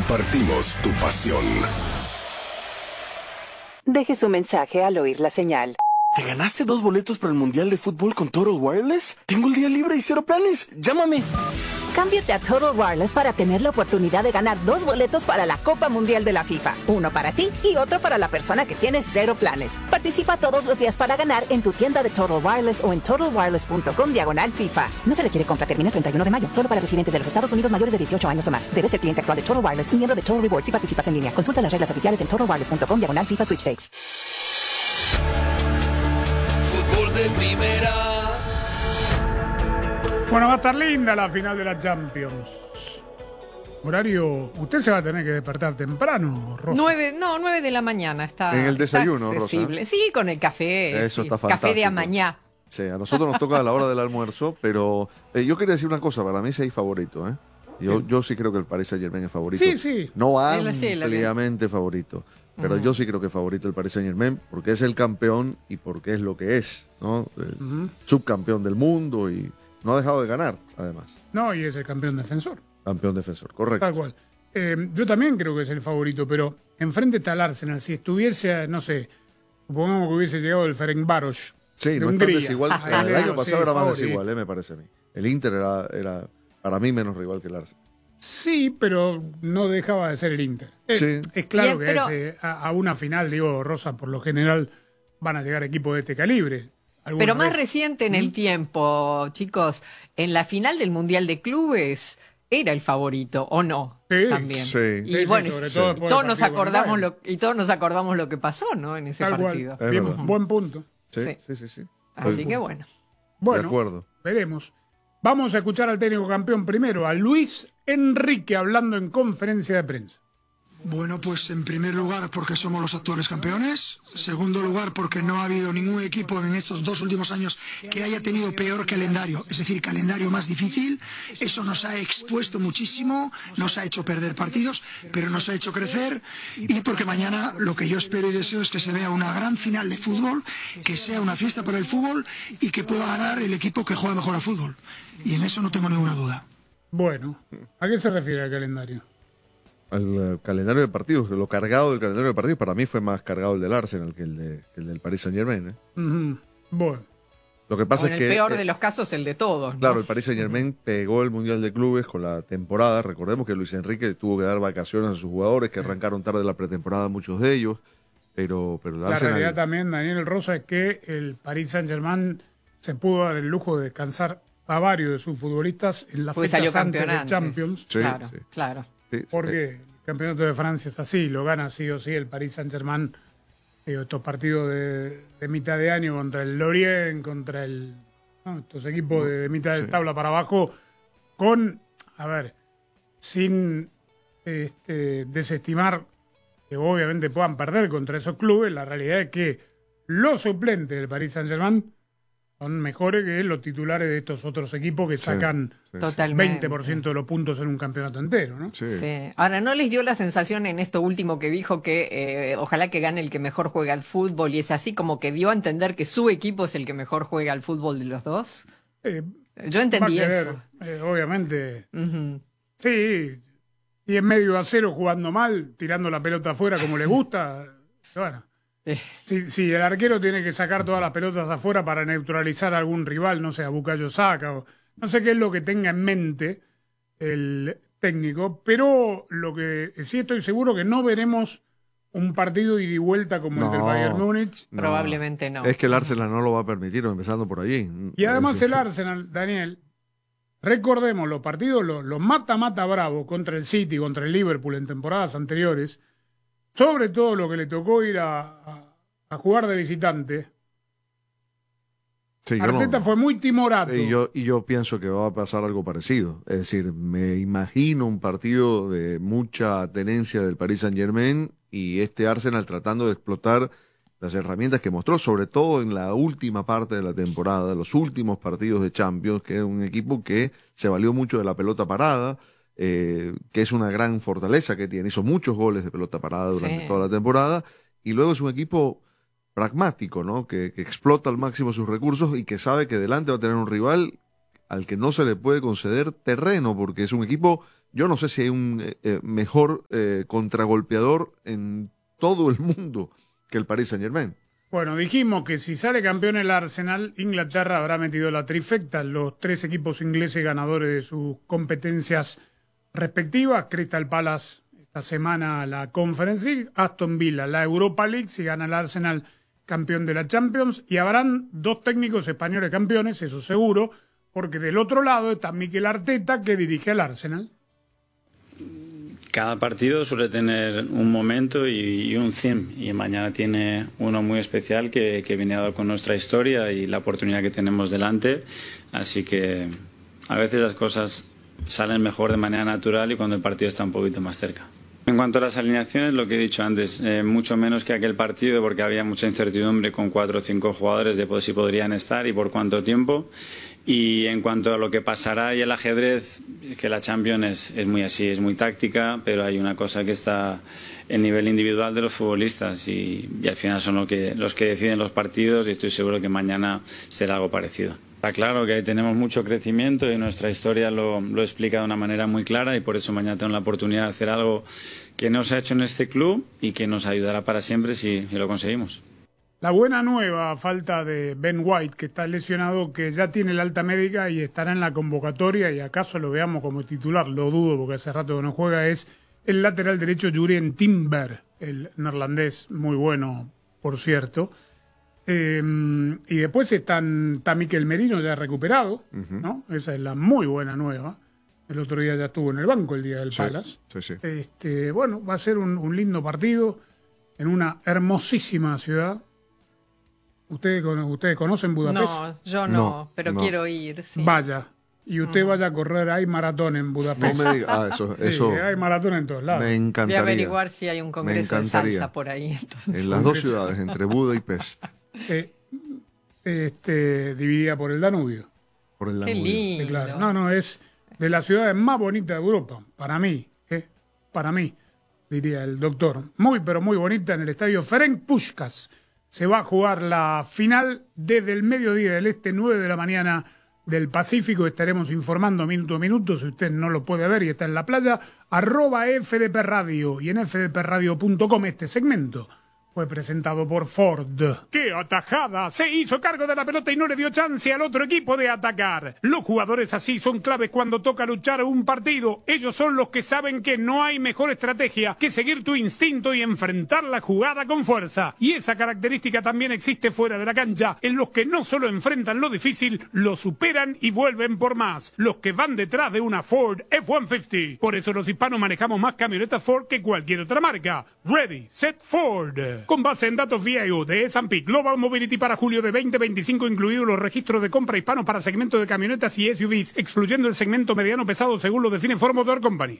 Compartimos tu pasión. Deje su mensaje al oír la señal. ¿Te ganaste 2 boletos para el Mundial de Fútbol con Total Wireless? Tengo el día libre y 0 planes. Llámame. Cámbiate a Total Wireless para tener la oportunidad de ganar 2 boletos para la Copa Mundial de la FIFA. Uno para ti y otro para la persona que tiene 0 planes. Participa todos los días para ganar en tu tienda de Total Wireless o en totalwireless.com/FIFA. No se requiere compra. Termina el 31 de mayo. Solo para residentes de los Estados Unidos mayores de 18 años o más. Debes ser cliente actual de Total Wireless y miembro de Total Rewards si participas en línea. Consulta las reglas oficiales en totalwireless.com/FIFA Sweepstakes. Fútbol de primera. Bueno, va a estar linda la final de la Champions. Horario, usted se va a tener que despertar temprano, Rosa. 9 de la mañana está. En el desayuno, está accesible. Rosa. Sí, con el café. Eso sí, está fantástico. Café de amañá. Sí, a nosotros nos toca a la hora del almuerzo, pero yo quería decir una cosa, para mí sí hay favorito, ¿eh? Yo sí creo que el Paris Saint-Germain es favorito. Sí. No ampliamente favorito, pero yo sí creo que es favorito el Paris Saint-Germain porque es el campeón y porque es lo que es, ¿no? Subcampeón del mundo y no ha dejado de ganar, además. No, y es el campeón defensor. Campeón defensor, correcto. Tal cual. Yo también creo que es el favorito, pero enfrente está el Arsenal. Si estuviese, no sé, supongamos que hubiese llegado el Ferencváros. Sí, no es tan desigual. El año pasado era más desigual, me parece a mí. El Inter era para mí menos rival que el Arsenal. Sí, pero no dejaba de ser el Inter. Es claro que a una final, digo, Rosa, por lo general van a llegar equipos de este calibre. Pero más reciente en el tiempo, chicos, en la final del Mundial de Clubes era el favorito, ¿o no? Sí, también. Sí. Y bueno, sobre todo todos nos acordamos lo que pasó, ¿no? En ese Tal partido. Cual. Bien, buen punto. Sí. Así que bueno. De acuerdo. Veremos. Vamos a escuchar al técnico campeón primero, a Luis Enrique, hablando en conferencia de prensa. Bueno, pues en primer lugar porque somos los actuales campeones, segundo lugar porque no ha habido ningún equipo en estos 2 últimos años que haya tenido peor calendario, es decir, calendario más difícil. Eso nos ha expuesto muchísimo, nos ha hecho perder partidos, pero nos ha hecho crecer, y porque mañana lo que yo espero y deseo es que se vea una gran final de fútbol, que sea una fiesta para el fútbol y que pueda ganar el equipo que juega mejor al fútbol, y en eso no tengo ninguna duda. Bueno, ¿a qué se refiere el calendario? Al calendario de partidos, lo cargado del calendario de partidos, para mí fue más cargado el del Arsenal que el del Paris Saint-Germain. Bueno. Lo que pasa es que... En el peor de los casos, el de todos, ¿no? Claro, el Paris Saint-Germain pegó el Mundial de Clubes con la temporada. Recordemos que Luis Enrique tuvo que dar vacaciones a sus jugadores, que arrancaron tarde la pretemporada, muchos de ellos. Pero el la Arsenal... realidad también, Daniel Rosa, es que el Paris Saint-Germain se pudo dar el lujo de descansar a varios de sus futbolistas en las fechas antes de Champions. Sí, claro. Sí, porque el campeonato de Francia es así, lo gana sí o sí el Paris Saint-Germain. Estos partidos de mitad de año contra el Lorient, contra estos equipos de mitad de tabla para abajo, sin desestimar que obviamente puedan perder contra esos clubes. La realidad es que los suplentes del Paris Saint-Germain son mejores que los titulares de estos otros equipos que sacan 20% de los puntos en un campeonato entero, ¿no? Sí. Ahora, ¿no les dio la sensación en esto último que dijo que ojalá que gane el que mejor juega al fútbol, y es así como que dio a entender que su equipo es el que mejor juega al fútbol de los dos? Yo entendí eso. Obviamente. Sí, y en medio a cero jugando mal, tirando la pelota afuera como le gusta, bueno. Si el arquero tiene que sacar todas las pelotas afuera para neutralizar a algún rival, no sé, a Bukayo Saka, o no sé qué es lo que tenga en mente el técnico, pero lo que sí estoy seguro que no veremos un partido ida y vuelta como el del Bayern Múnich. Probablemente no. Es que el Arsenal no lo va a permitir, empezando por allí. Y además el Arsenal, Daniel, recordemos los partidos, los mata-mata bravo contra el City, contra el Liverpool en temporadas anteriores, sobre todo lo que le tocó ir a jugar de visitante. Sí, Arteta fue muy timorato. Y yo pienso que va a pasar algo parecido. Es decir, me imagino un partido de mucha tenencia del Paris Saint-Germain y este Arsenal tratando de explotar las herramientas que mostró, sobre todo en la última parte de la temporada, los últimos partidos de Champions, que es un equipo que se valió mucho de la pelota parada, que es una gran fortaleza que tiene. Hizo muchos goles de pelota parada durante toda la temporada, y luego es un equipo pragmático, ¿no? Que explota al máximo sus recursos y que sabe que delante va a tener un rival al que no se le puede conceder terreno, porque es un equipo yo no sé si hay un mejor contragolpeador en todo el mundo que el Paris Saint-Germain. Bueno, dijimos que si sale campeón el Arsenal, Inglaterra habrá metido la trifecta, los 3 equipos ingleses ganadores de sus competencias respectivas. Crystal Palace esta semana la Conference League, Aston Villa la Europa League, si gana el Arsenal campeón de la Champions, y habrán 2 técnicos españoles campeones, eso seguro, porque del otro lado está Mikel Arteta, que dirige al Arsenal. Cada partido suele tener un momento y un theme, y mañana tiene uno muy especial que viene dado con nuestra historia y la oportunidad que tenemos delante, así que a veces las cosas salen mejor de manera natural y cuando el partido está un poquito más cerca. En cuanto a las alineaciones, lo que he dicho antes, mucho menos que aquel partido porque había mucha incertidumbre con 4 o 5 jugadores de si podrían estar y por cuánto tiempo. Y en cuanto a lo que pasará y el ajedrez, es que la Champions es muy así, es muy táctica, pero hay una cosa que está el nivel individual de los futbolistas y al final son los que deciden los partidos y estoy seguro que mañana será algo parecido. Está claro que tenemos mucho crecimiento y nuestra historia lo explica de una manera muy clara y por eso mañana tengo la oportunidad de hacer algo que no se ha hecho en este club y que nos ayudará para siempre si lo conseguimos. La buena nueva, a falta de Ben White, que está lesionado, que ya tiene la alta médica y estará en la convocatoria, y acaso lo veamos como titular, lo dudo porque hace rato que no juega, es el lateral derecho Jurien Timber, el neerlandés, muy bueno, por cierto. Y después está Mikel Merino ya recuperado, ¿no? Esa es la muy buena nueva. El otro día ya estuvo en el banco el día del Palace. Sí. Bueno, va a ser un lindo partido en una hermosísima ciudad. ¿Ustedes conocen Budapest? No, yo no, pero quiero ir. Sí. Vaya. Y usted vaya a correr, hay maratón en Budapest. No me diga, eso. Sí, hay maratón en todos lados. Me encantaría. Voy a averiguar si hay un congreso de salsa por ahí. Entonces. En las 2 ciudades, entre Buda y Pest. Sí. Dividida por el Danubio. Por el Qué Danubio. lindo. Sí, claro. No, es de las ciudades más bonitas de Europa, para mí, diría el doctor. Muy, pero muy bonita, en el estadio Ferenc Puskás. Se va a jugar la final desde el mediodía del este, 9 de la mañana del Pacífico. Estaremos informando minuto a minuto. Si usted no lo puede ver y está en la playa, @FDP Radio y en fdpradio.com. Este segmento fue presentado por Ford. ¡Qué atajada! Se hizo cargo de la pelota y no le dio chance al otro equipo de atacar. Los jugadores así son claves cuando toca luchar un partido. Ellos son los que saben que no hay mejor estrategia que seguir tu instinto y enfrentar la jugada con fuerza. Y esa característica también existe fuera de la cancha, en los que no solo enfrentan lo difícil, lo superan y vuelven por más. Los que van detrás de una Ford F-150. Por eso los hispanos manejamos más camionetas Ford que cualquier otra marca. Ready, set, Ford. Con base en datos VIO de S&P Global Mobility para julio de 2025, incluidos los registros de compra hispanos para segmento de camionetas y SUVs, excluyendo el segmento mediano pesado según lo define Ford Motor Company.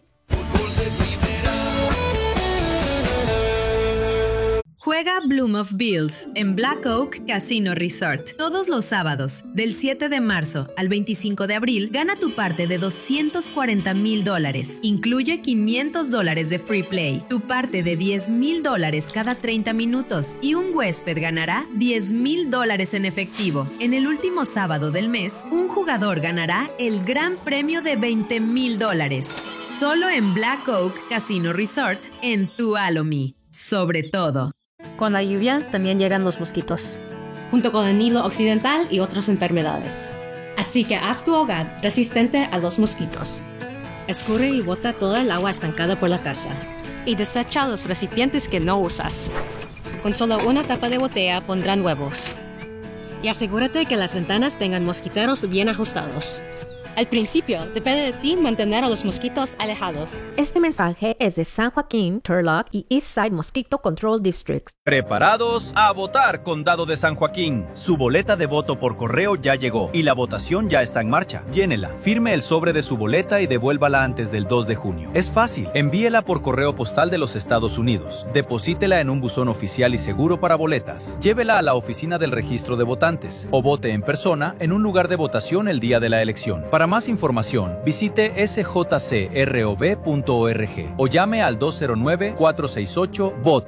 Juega Bloom of Bills en Black Oak Casino Resort. Todos los sábados, del 7 de marzo al 25 de abril, gana tu parte de $240,000. Incluye $500 de free play, tu parte de $10,000 cada 30 minutos y un huésped ganará $10,000 en efectivo. En el último sábado del mes, un jugador ganará el gran premio de $20,000. Solo en Black Oak Casino Resort en Tuolumne. Sobre todo. Con la lluvia también llegan los mosquitos, junto con el Nilo Occidental y otras enfermedades. Así que haz tu hogar resistente a los mosquitos. Escurre y bota toda el agua estancada por la casa. Y desecha los recipientes que no usas. Con solo una tapa de botella pondrán huevos. Y asegúrate que las ventanas tengan mosquiteros bien ajustados. Al principio, depende de ti mantener a los mosquitos alejados. Este mensaje es de San Joaquín, Turlock y Eastside Mosquito Control Districts. Preparados a votar, Condado de San Joaquín. Su boleta de voto por correo ya llegó y la votación ya está en marcha. Llénela, firme el sobre de su boleta y devuélvala antes del 2 de junio. Es fácil, envíela por correo postal de los Estados Unidos. Deposítela en un buzón oficial y seguro para boletas. Llévela a la oficina del registro de votantes o vote en persona en un lugar de votación el día de la elección. Para más información, visite sjcrov.org o llame al 209-468-VOTE.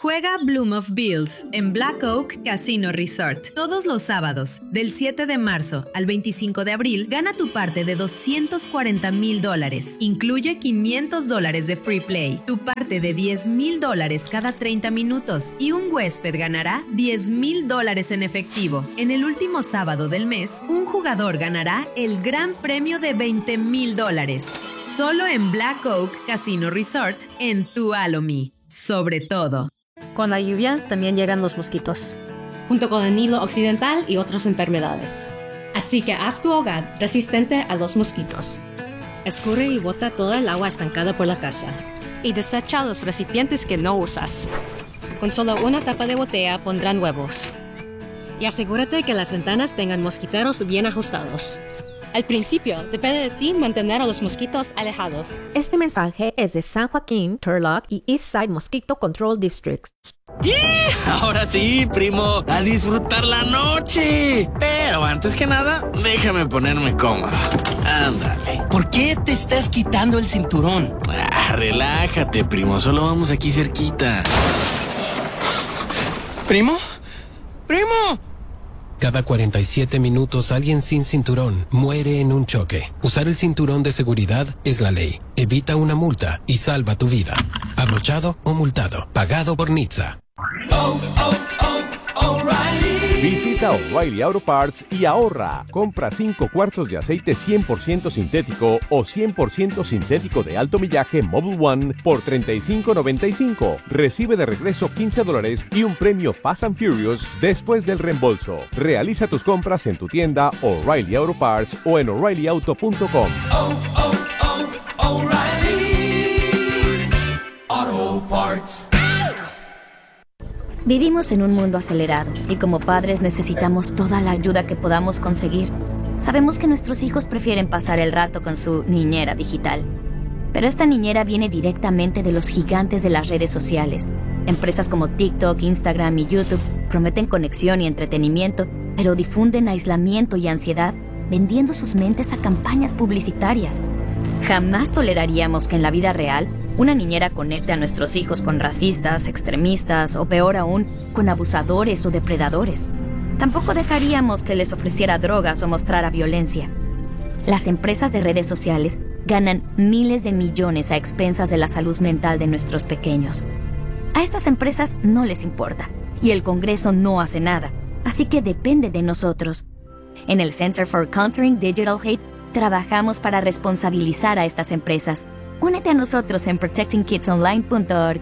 Juega Bloom of Bills en Black Oak Casino Resort. Todos los sábados, del 7 de marzo al 25 de abril, gana tu parte de $240,000. Incluye $500 de free play, tu parte de $10,000 cada 30 minutos y un huésped ganará $10,000 en efectivo. En el último sábado del mes, un jugador ganará el gran premio de $20,000. Solo en Black Oak Casino Resort en Tuolumne. Sobre todo. Con la lluvia también llegan los mosquitos, junto con el Nilo Occidental y otras enfermedades. Así que haz tu hogar resistente a los mosquitos. Escurre y bota toda el agua estancada por la casa. Y desecha los recipientes que no usas. Con solo una tapa de botella pondrán huevos. Y asegúrate que las ventanas tengan mosquiteros bien ajustados. Al principio, depende de ti mantener a los mosquitos alejados. Este mensaje es de San Joaquín, Turlock y Eastside Mosquito Control Districts. Ahora sí, primo, a disfrutar la noche. Pero antes que nada, déjame ponerme cómodo. Ándale. ¿Por qué te estás quitando el cinturón? Relájate, primo, solo vamos aquí cerquita. ¿Primo? ¡Primo! Cada 47 minutos alguien sin cinturón muere en un choque. Usar el cinturón de seguridad es la ley. Evita una multa y salva tu vida. Abrochado o multado. Pagado por NHTSA. Visita O'Reilly Auto Parts y ahorra. Compra 5 cuartos de aceite 100% sintético o 100% sintético de alto millaje Mobil One por $35.95. Recibe de regreso $15 y un premio Fast and Furious después del reembolso. Realiza tus compras en tu tienda O'Reilly Auto Parts o en O'ReillyAuto.com. O'Reilly Auto Parts. Vivimos en un mundo acelerado y como padres necesitamos toda la ayuda que podamos conseguir. Sabemos que nuestros hijos prefieren pasar el rato con su niñera digital. Pero esta niñera viene directamente de los gigantes de las redes sociales. Empresas como TikTok, Instagram y YouTube prometen conexión y entretenimiento, pero difunden aislamiento y ansiedad, vendiendo sus mentes a campañas publicitarias. Jamás toleraríamos que en la vida real una niñera conecte a nuestros hijos con racistas, extremistas o peor aún, con abusadores o depredadores. Tampoco dejaríamos que les ofreciera drogas o mostrara violencia. Las empresas de redes sociales ganan miles de millones a expensas de la salud mental de nuestros pequeños. A estas empresas no les importa y el Congreso no hace nada, así que depende de nosotros. En el Center for Countering Digital Hate trabajamos para responsabilizar a estas empresas. Únete a nosotros en protectingkidsonline.org.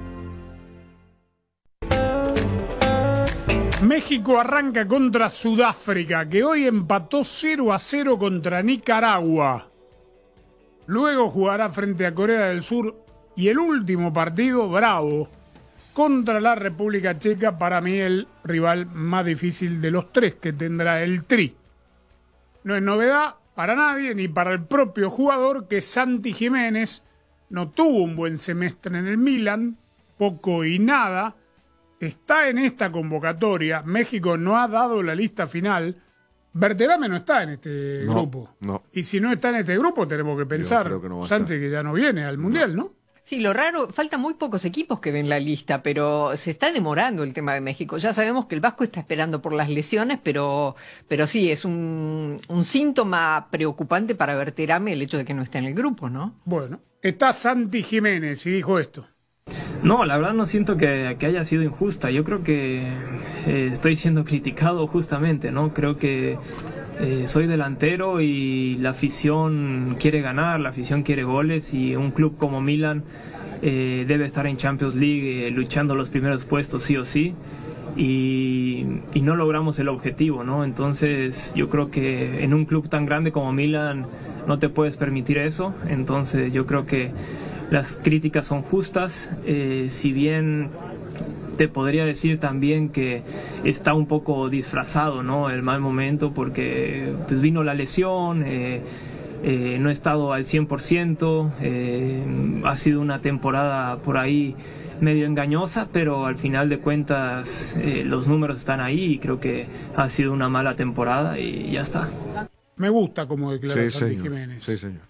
México arranca contra Sudáfrica, que hoy empató 0-0 contra Nicaragua. Luego jugará frente a Corea del Sur y el último partido, bravo, contra la República Checa, para mí el rival más difícil de los tres que tendrá el Tri. No es novedad para nadie, ni para el propio jugador, que Santi Jiménez no tuvo un buen semestre en el Milan, poco y nada, está en esta convocatoria. México no ha dado la lista final. Berterame no está en este grupo. No. Y si no está en este grupo, tenemos que pensar, Sánchez, que ya no viene al Mundial, ¿no? Sí, lo raro, faltan muy pocos equipos que den la lista, pero se está demorando el tema de México. Ya sabemos que el Vasco está esperando por las lesiones, pero sí, es un síntoma preocupante para Berterame el hecho de que no esté en el grupo, ¿no? Bueno, está Santi Jiménez y dijo esto. No, la verdad no siento que haya sido injusta. Yo creo que estoy siendo criticado justamente, ¿no? Creo que soy delantero y la afición quiere ganar, la afición quiere goles y un club como Milan debe estar en Champions League luchando los primeros puestos sí o sí y no logramos el objetivo, ¿no? Entonces yo creo que en un club tan grande como Milan no te puedes permitir eso. Entonces yo creo que las críticas son justas, si bien te podría decir también que está un poco disfrazado, ¿no? El mal momento porque pues vino la lesión, no he estado al 100%, ha sido una temporada por ahí medio engañosa, pero al final de cuentas los números están ahí y creo que ha sido una mala temporada y ya está. Me gusta como declara Santi Jiménez. Sí, señor.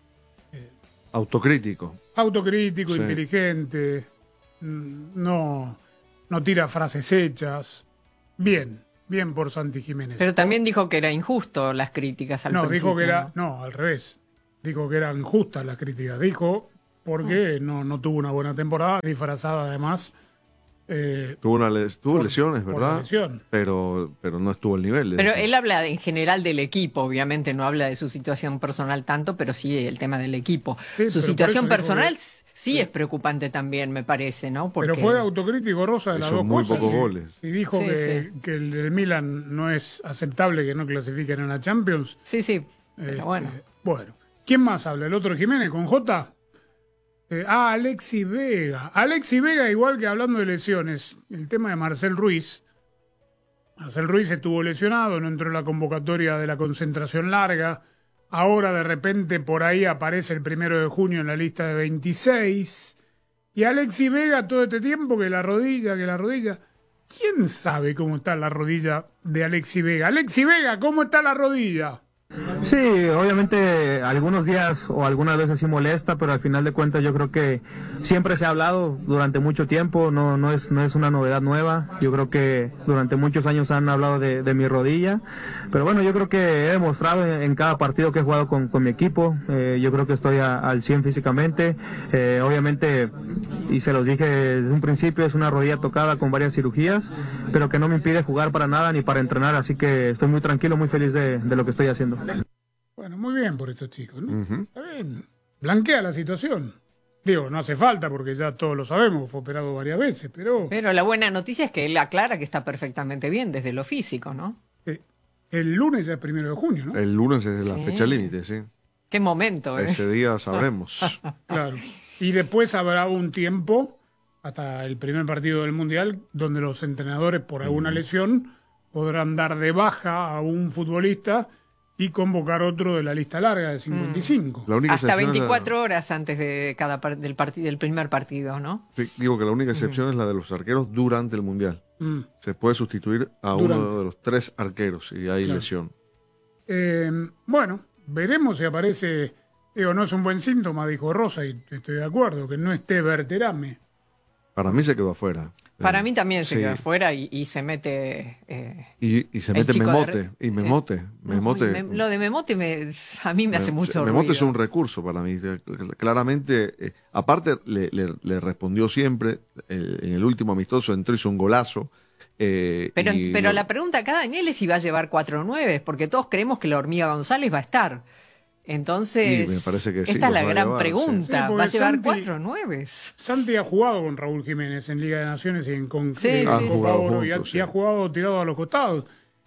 Autocrítico. Autocrítico, sí. Inteligente. No no tira frases hechas. Bien por Santi Jiménez. Pero también dijo que era injusto las críticas al principio. Dijo que era, no, al revés. Dijo que eran justas las críticas. Dijo porque no tuvo una buena temporada, disfrazada además. Tuvo lesiones, ¿verdad? Lesión. Pero no estuvo al nivel. Pero él habla en general del equipo, obviamente no habla de su situación personal tanto, pero sí el tema del equipo. Sí, su situación personal sí es preocupante también, me parece, ¿no? Pero fue autocrítico, Rosa, de las dos cosas. Muy pocos goles. Y dijo que el del Milan no es aceptable que no clasifiquen en la Champions. Sí, pero bueno. ¿Quién más habla? ¿El otro Jiménez con J? Alexis Vega. Alexis Vega, igual que hablando de lesiones, el tema de Marcel Ruiz. Marcel Ruiz estuvo lesionado, no entró en la convocatoria de la concentración larga. Ahora de repente por ahí aparece el 1 de junio en la lista de 26. Y Alexis Vega todo este tiempo que la rodilla. ¿Quién sabe cómo está la rodilla de Alexis Vega? Alexis Vega, ¿cómo está la rodilla? Sí, obviamente algunos días o algunas veces sí molesta, pero al final de cuentas yo creo que siempre se ha hablado durante mucho tiempo, no es una novedad nueva. Yo creo que durante muchos años han hablado de mi rodilla, pero bueno, yo creo que he demostrado en cada partido que he jugado con mi equipo. Yo creo que estoy al 100 físicamente. Obviamente, y se los dije desde un principio, es una rodilla tocada con varias cirugías, pero que no me impide jugar para nada ni para entrenar, así que estoy muy tranquilo, muy feliz de lo que estoy haciendo. Bueno, muy bien por estos chicos, ¿no? Está bien. Blanquea la situación. Digo, no hace falta porque ya todos lo sabemos, fue operado varias veces, pero... Pero la buena noticia es que él aclara que está perfectamente bien desde lo físico, ¿no? El lunes ya es 1 de junio, ¿no? El lunes es la fecha límite, sí. Qué momento, ¿eh? Ese día sabremos. Claro. Y después habrá un tiempo, hasta el primer partido del Mundial, donde los entrenadores, por alguna lesión, podrán dar de baja a un futbolista y convocar otro de la lista larga de 55. Hasta 24 horas antes de del primer partido, ¿no? Sí, digo que la única excepción es la de los arqueros durante el Mundial. Se puede sustituir a uno de los 3 arqueros y hay lesión. Bueno, veremos si aparece... Digo, no es un buen síntoma, dijo Rosa, y estoy de acuerdo, que no esté Berterame. Para mí se quedó afuera. Para mí también se quedó afuera y se mete... y se mete Memote. Lo de Memote a mí me hace mucho ruido. Memote es un recurso para mí. Claramente, aparte le respondió siempre, en el último amistoso entró, hizo un golazo. Pero la pregunta acá, Daniel, es si va a llevar 4-9, porque todos creemos que la Hormiga González va a estar. Entonces, me parece que esta es la gran pregunta. Sí, ¿Va a llevar 4-9? Santi ha jugado con Raúl Jiménez en Liga de Naciones y en Copa Oro y ha jugado tirado a los costados.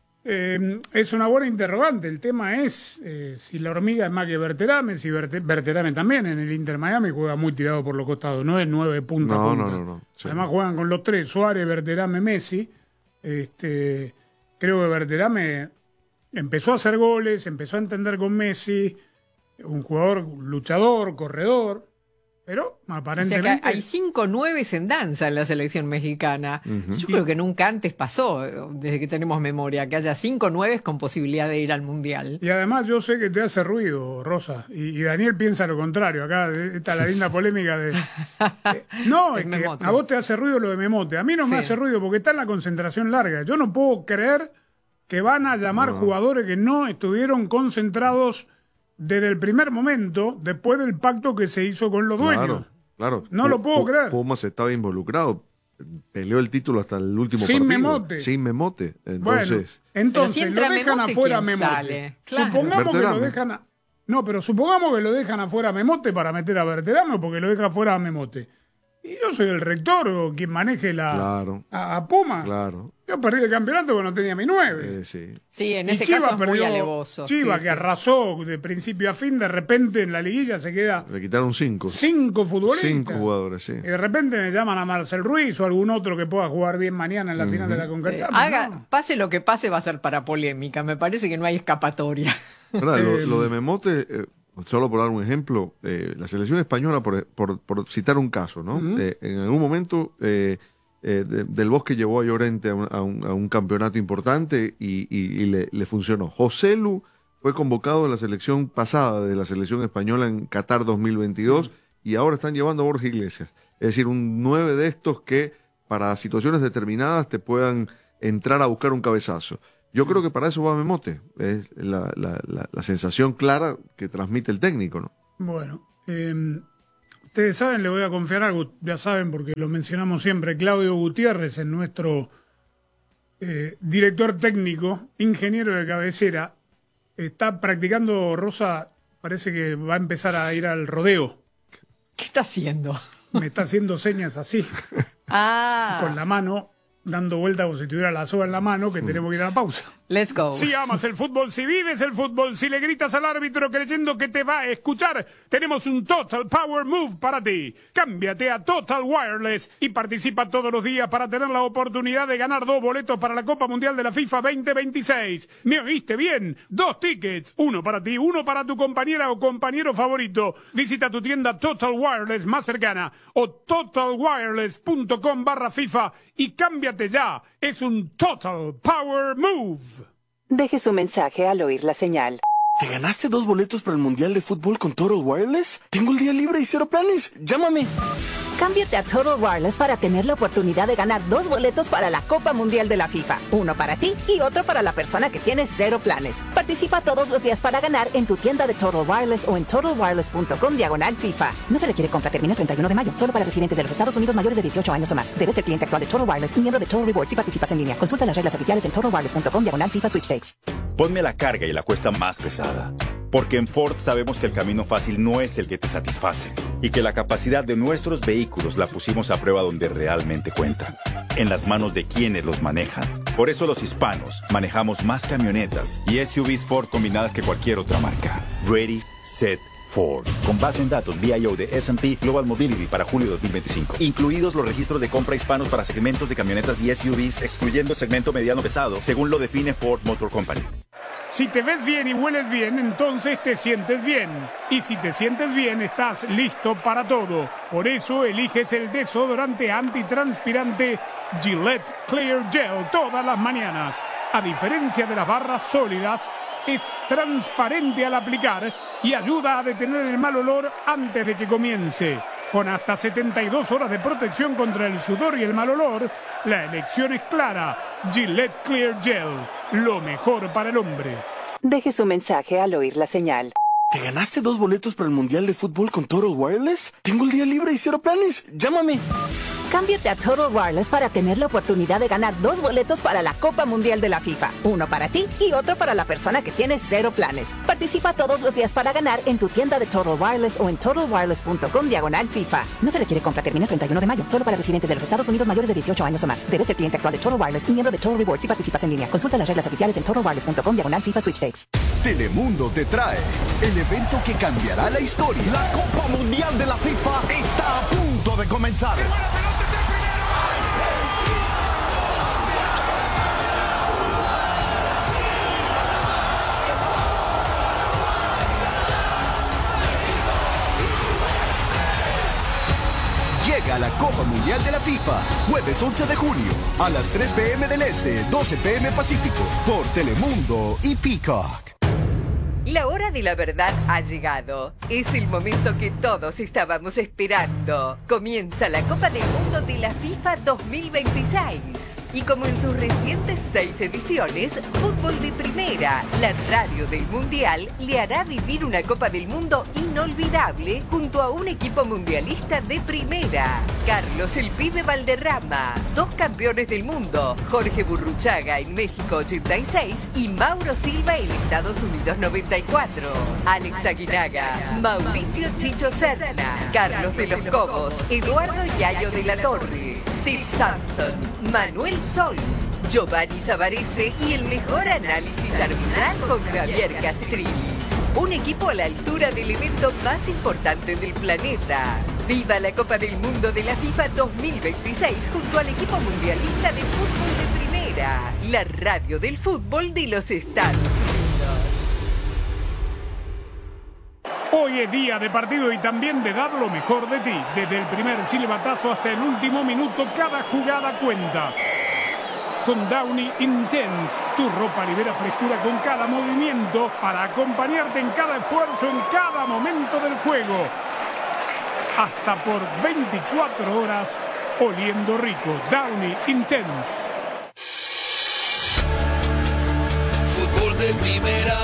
Es una buena interrogante. El tema es si la Hormiga es más que Berterame, si Berterame también en el Inter Miami juega muy tirado por los costados, no es 9 punta a punta. No. Sí. Además juegan con los 3, Suárez, Berterame, Messi. Creo que Berterame empezó a hacer goles, empezó a entender con Messi, un jugador luchador, corredor, pero aparentemente... O sea que hay 5 9 en danza en la selección mexicana. Yo creo que nunca antes pasó, desde que tenemos memoria, que haya 5 9 con posibilidad de ir al Mundial. Y además yo sé que te hace ruido, Rosa, y Daniel piensa lo contrario. Acá está la linda polémica de... no, es que a vos te hace ruido lo de Memote, a mí no me hace ruido porque está en la concentración larga. Yo no puedo creer que van a llamar jugadores que no estuvieron concentrados desde el primer momento, después del pacto que se hizo con los dueños. Claro. No lo puedo creer. Pumas estaba involucrado, peleó el título hasta el último partido. Sin Memote. Entonces, si lo dejan afuera Memote. Claro. Supongamos que lo dejan... pero supongamos que lo dejan afuera Memote para meter a Berterame, porque lo deja afuera a Memote. Y yo soy el rector o quien maneje a Puma. Claro. Yo perdí el campeonato porque no tenía mi 9. Sí, en ese caso es muy alevoso. Chivas, que arrasó de principio a fin, de repente en la liguilla se queda... Le quitaron 5. 5 futbolistas. 5 jugadores, sí. Y de repente me llaman a Marcel Ruiz o algún otro que pueda jugar bien mañana en la final de la Conca Champions. Pase lo que pase, va a ser para polémica. Me parece que no hay escapatoria. Lo de Memote... Solo por dar un ejemplo, la selección española, por citar un caso, ¿no? En algún momento Del Bosque llevó a Llorente a un campeonato importante y le funcionó. Joselu fue convocado a la selección pasada de la selección española en Qatar 2022 y ahora están llevando a Borja Iglesias. Es decir, un 9 de estos que para situaciones determinadas te puedan entrar a buscar un cabezazo. Yo creo que para eso va Memote. Es la sensación clara que transmite el técnico, ¿no? Bueno, ustedes saben, le voy a confiar algo, ya saben porque lo mencionamos siempre, Claudio Gutiérrez, en nuestro director técnico, ingeniero de cabecera, está practicando, Rosa, parece que va a empezar a ir al rodeo. ¿Qué está haciendo? Me está haciendo señas así, con la mano, dando vueltas como si tuviera la soga en la mano, que tenemos que ir a la pausa. Let's go. Si amas el fútbol, si vives el fútbol, si le gritas al árbitro creyendo que te va a escuchar, tenemos un Total Power Move para ti. Cámbiate a Total Wireless y participa todos los días para tener la oportunidad de ganar 2 boletos para la Copa Mundial de la FIFA 2026. ¿Me oíste bien? 2 tickets, uno para ti, uno para tu compañera o compañero favorito. Visita tu tienda Total Wireless más cercana o totalwireless.com/FIFA y cámbiate ya. Es un Total Power Move. Deje su mensaje al oír la señal. ¿Te ganaste 2 boletos para el Mundial de Fútbol con Total Wireless? Tengo el día libre y 0 planes. Llámame. Cámbiate a Total Wireless para tener la oportunidad de ganar 2 boletos para la Copa Mundial de la FIFA. Uno para ti y otro para la persona que tiene 0 planes. Participa todos los días para ganar en tu tienda de Total Wireless o en totalwireless.com/FIFA. No se requiere compra, termina el 31 de mayo. Solo para residentes de los Estados Unidos mayores de 18 años o más. Debes ser cliente actual de Total Wireless y miembro de Total Rewards si participas en línea. Consulta las reglas oficiales en totalwireless.com/FIFA Sweepstakes. Ponme la carga y la cuesta más pesada. Porque en Ford sabemos que el camino fácil no es el que te satisface y que la capacidad de nuestros vehículos la pusimos a prueba donde realmente cuenta, en las manos de quienes los manejan. Por eso los hispanos manejamos más camionetas y SUVs Ford combinadas que cualquier otra marca. Ready, Set, Ford. Con base en datos BIO de S&P Global Mobility para julio 2025. Incluidos los registros de compra hispanos para segmentos de camionetas y SUVs, excluyendo segmento mediano pesado, según lo define Ford Motor Company. Si te ves bien y hueles bien, entonces te sientes bien. Y si te sientes bien, estás listo para todo. Por eso eliges el desodorante antitranspirante Gillette Clear Gel todas las mañanas. A diferencia de las barras sólidas, es transparente al aplicar y ayuda a detener el mal olor antes de que comience. Con hasta 72 horas de protección contra el sudor y el mal olor, la elección es clara. Gillette Clear Gel, lo mejor para el hombre. Deje su mensaje al oír la señal. ¿Te ganaste 2 boletos para el Mundial de Fútbol con Total Wireless? Tengo el día libre y 0 planes. Llámame. Cámbiate a Total Wireless para tener la oportunidad de ganar 2 boletos para la Copa Mundial de la FIFA. Uno para ti y otro para la persona que tiene 0 planes. Participa todos los días para ganar en tu tienda de Total Wireless o en totalwireless.com/FIFA. No se requiere compra, termina el 31 de mayo. Solo para residentes de los Estados Unidos mayores de 18 años o más. Debes ser cliente actual de Total Wireless y miembro de Total Rewards si participas en línea. Consulta las reglas oficiales en totalwireless.com/FIFA Sweepstakes. Telemundo te trae el evento que cambiará la historia. La Copa Mundial de la FIFA está a punto de comenzar. Llega la Copa Mundial de la FIFA, jueves 11 de junio, a las 3 p.m. del Este, 12 p.m. Pacífico, por Telemundo y Peacock. La hora de la verdad ha llegado. Es el momento que todos estábamos esperando. Comienza la Copa del Mundo de la FIFA 2026. Y como en sus recientes 6 ediciones, Fútbol de Primera, la radio del Mundial, le hará vivir una Copa del Mundo inolvidable junto a un equipo mundialista de primera. Carlos el Pibe Valderrama, 2 campeones del mundo, Jorge Burruchaga en México 86 y Mauro Silva en Estados Unidos 94. Alex Aguinaga, Mauricio Chicho Serna, Carlos de los Cobos, Eduardo Yayo de la Torre, Steve Sampson, Manuel Sol, Giovanni Savarese y el mejor análisis arbitral con Javier Castrilli. Un equipo a la altura del evento más importante del planeta. ¡Viva la Copa del Mundo de la FIFA 2026 junto al equipo mundialista de fútbol de primera! La radio del fútbol de los Estados Unidos. Hoy es día de partido y también de dar lo mejor de ti. Desde el primer silbatazo hasta el último minuto, cada jugada cuenta. Con Downy Intense, tu ropa libera frescura con cada movimiento para acompañarte en cada esfuerzo, en cada momento del juego. Hasta por 24 horas oliendo rico. Downy Intense. Fútbol de primera.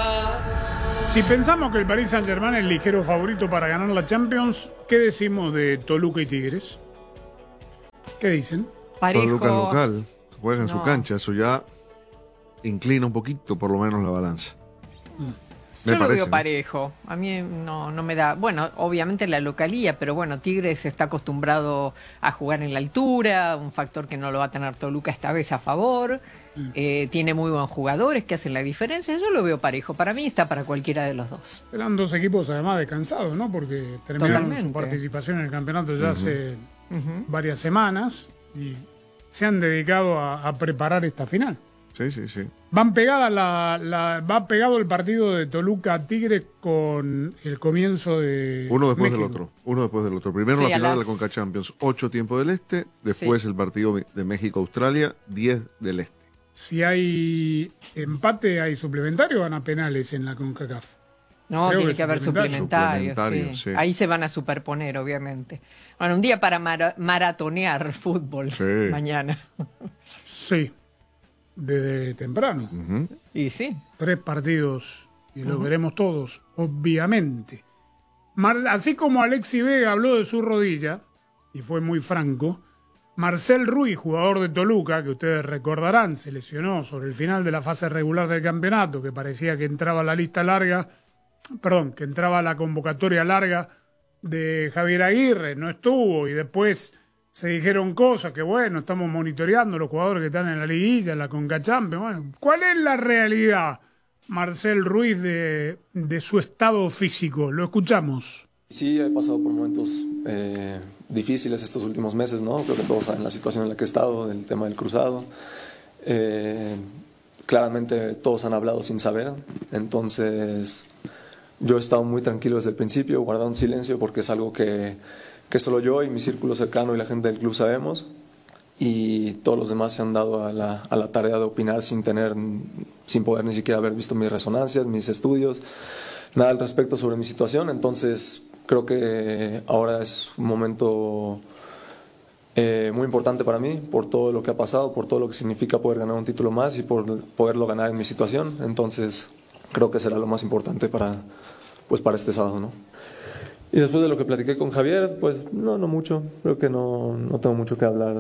Si pensamos que el Paris Saint-Germain es el ligero favorito para ganar la Champions, ¿qué decimos de Toluca y Tigres? ¿Qué dicen? Parejo. Toluca local, juega en su cancha, eso ya inclina un poquito por lo menos la balanza. Yo lo veo parejo. A mí no me da... Bueno, obviamente la localía, pero bueno, Tigres está acostumbrado a jugar en la altura, un factor que no lo va a tener Toluca esta vez a favor. Tiene muy buenos jugadores que hacen la diferencia. Yo lo veo parejo. Para mí está para cualquiera de los dos. Eran dos equipos además descansados, ¿no? Porque terminaron su participación en el campeonato ya hace varias semanas y se han dedicado a preparar esta final. Sí. Van pegadas va pegado el partido de Toluca-Tigre con el comienzo de uno después México. del otro. Primero la final de la Conca Champions, 8 tiempo del Este, después el partido de México-Australia, 10 del Este. Si hay empate, hay suplementario o van a penales en la CONCACAF. No, Creo tiene que haber suplementario, sí. Ahí se van a superponer, obviamente. Bueno, un día para maratonear fútbol mañana. Sí. Desde temprano. Y sí. 3 partidos y los veremos todos, obviamente. Así como Alexis Vega habló de su rodilla, y fue muy franco, Marcel Ruiz, jugador de Toluca, que ustedes recordarán, se lesionó sobre el final de la fase regular del campeonato, que parecía que entraba a la lista larga, que entraba a la convocatoria larga de Javier Aguirre, no estuvo, y después se dijeron cosas que, bueno, estamos monitoreando los jugadores que están en la liguilla, en la Conca Champions. Bueno, ¿cuál es la realidad, Marcel Ruiz, de su estado físico? Lo escuchamos. Sí, he pasado por momentos difíciles estos últimos meses, ¿no? Creo que todos saben la situación en la que he estado, del tema del cruzado. Claramente todos han hablado sin saber, entonces yo he estado muy tranquilo desde el principio, guardando silencio porque es algo que solo yo y mi círculo cercano y la gente del club sabemos, y todos los demás se han dado a la tarea de opinar sin poder ni siquiera haber visto mis resonancias, mis estudios, nada al respecto sobre mi situación. Entonces creo que ahora es un momento muy importante para mí, por todo lo que ha pasado, por todo lo que significa poder ganar un título más y por poderlo ganar en mi situación. Entonces creo que será lo más importante para este sábado, ¿no? Y después de lo que platiqué con Javier, pues no mucho. Creo que no tengo mucho que hablar.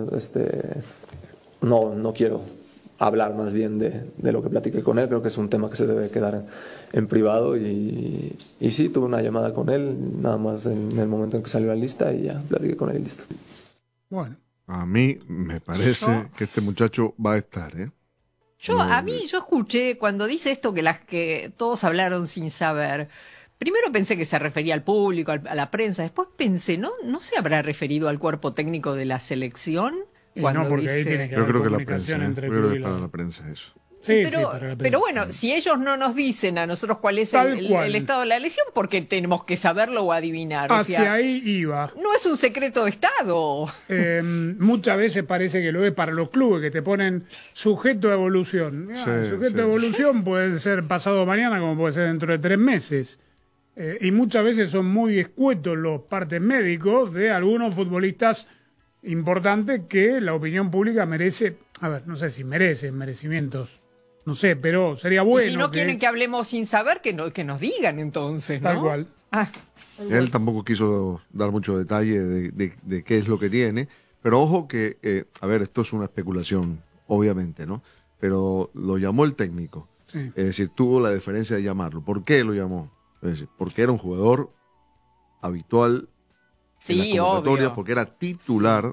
No quiero hablar más bien de lo que platiqué con él. Creo que es un tema que se debe quedar en privado. Y sí, tuve una llamada con él, nada más en el momento en que salió la lista, y ya platiqué con él y listo. Bueno. A mí me parece que este muchacho va a estar, ¿eh? Yo escuché cuando dice esto que todos hablaron sin saber. Primero pensé que se refería al público, a la prensa. Después pensé, ¿no se habrá referido al cuerpo técnico de la selección? No, porque ahí tiene que haber comunicación entre club y para la prensa eso. Sí, pero bueno, si ellos no nos dicen a nosotros cuál es el estado de la lesión, ¿por qué tenemos que saberlo o adivinar? Hacia ahí iba. No es un secreto de Estado. Muchas veces parece que lo es para los clubes, que te ponen sujeto a evolución. Sujeto a evolución puede ser pasado mañana como puede ser dentro de 3 meses. Y muchas veces son muy escuetos los partes médicos de algunos futbolistas importantes que la opinión pública merece. A ver, no sé si merecimientos. No sé, pero sería bueno. Y si no quieren que hablemos sin saber, que nos digan entonces, ¿no? Tal cual. Él tampoco quiso dar mucho detalle de qué es lo que tiene, pero ojo que, a ver, esto es una especulación, obviamente, ¿no? Pero lo llamó el técnico. Sí. Es decir, tuvo la deferencia de llamarlo. ¿Por qué lo llamó? Es decir, porque era un jugador habitual en las convocatorias, obvio. porque era titular,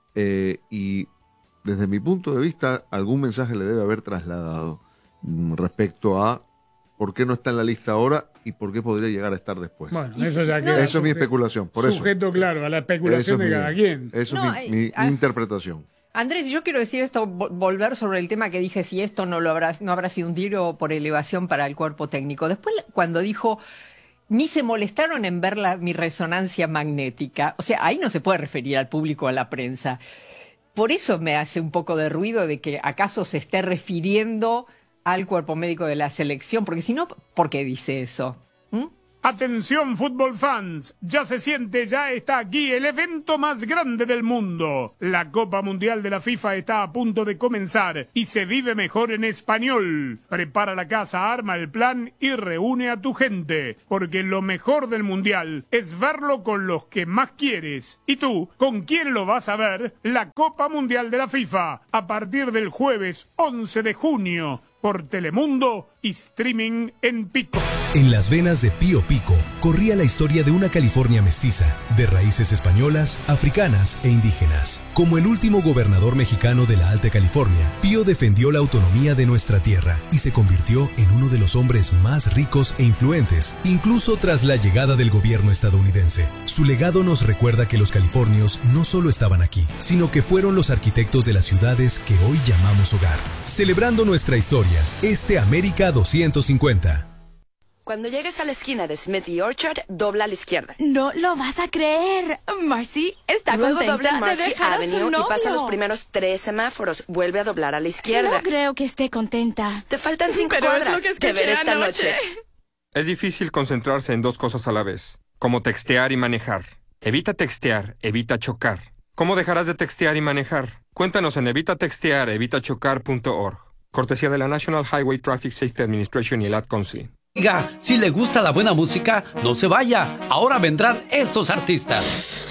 y desde mi punto de vista algún mensaje le debe haber trasladado respecto a por qué no está en la lista ahora y por qué podría llegar a estar después. Bueno, eso ya queda eso es mi especulación, por eso. Sujeto, claro, a la especulación de cada quien. Eso es mi interpretación. Andrés, yo quiero decir esto, volver sobre el tema que dije, si esto no habrá sido un tiro por elevación para el cuerpo técnico. Después, cuando dijo, ni se molestaron en ver mi resonancia magnética, o sea, ahí no se puede referir al público o a la prensa. Por eso me hace un poco de ruido de que acaso se esté refiriendo al cuerpo médico de la selección, porque si no, ¿por qué dice eso? Atención fútbol fans, ya se siente, ya está aquí el evento más grande del mundo. La Copa Mundial de la FIFA está a punto de comenzar y se vive mejor en español. Prepara la casa, arma el plan y reúne a tu gente, porque lo mejor del Mundial es verlo con los que más quieres. ¿Y tú, con quién lo vas a ver? La Copa Mundial de la FIFA, a partir del jueves 11 de junio, por Telemundo y streaming en Pico. En las venas de Pío Pico corría la historia de una California mestiza, de raíces españolas, africanas e indígenas. Como el último gobernador mexicano de la Alta California, Pío defendió la autonomía de nuestra tierra y se convirtió en uno de los hombres más ricos e influentes, incluso tras la llegada del gobierno estadounidense. Su legado nos recuerda que los californios no solo estaban aquí, sino que fueron los arquitectos de las ciudades que hoy llamamos hogar. Celebrando nuestra historia, América 250. Cuando llegues a la esquina de Smith y Orchard, dobla a la izquierda. No lo vas a creer. Marcy está Luego contenta dobla en Marcy de dejar a su Avenue novio. y pasa los primeros 3 semáforos. Vuelve a doblar a la izquierda. No creo que esté contenta. Te faltan 5 Pero cuadras. es lo que escuché Te veré esta anoche. noche. Es difícil concentrarse en dos cosas a la vez, como textear y manejar. Evita textear, evita chocar. ¿Cómo dejarás de textear y manejar? Cuéntanos en evitatextear.evitachocar.org. Cortesía de la National Highway Traffic Safety Administration y el Ad Council. Oiga, si le gusta la buena música, no se vaya. Ahora vendrán estos artistas.